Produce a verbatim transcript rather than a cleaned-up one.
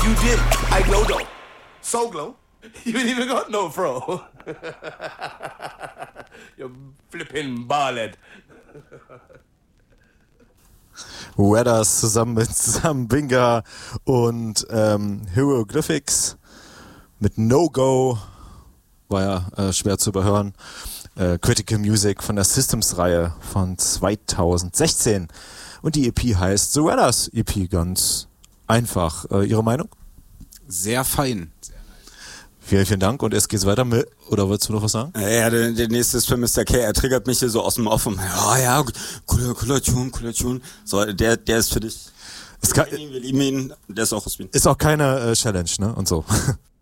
You did. I glow though. So glow. You ain't even got no fro. You flipping ballhead. Weathers zusammen mit Sam Binga und ähm, Hieroglyphics mit No-Go, war ja äh, schwer zu überhören. Äh, Critical Music von der Systems-Reihe von zweitausendsechzehn. Und die E P heißt The Weathers E P, ganz einfach. Äh, Ihre Meinung? Sehr fein. Vielen, vielen Dank. Und es geht weiter mit, oder wolltest du noch was sagen? Ja, der, der nächste ist für Mister K. Er triggert mich hier so aus dem Off. Und, ja, ja, cooler, cooler Tune, cooler Tune. So, der, der ist für dich. Es kann, wir lieben ihn, wir lieben ihn. Der ist auch aus Wien. Ist auch keine äh, Challenge, ne? Und so.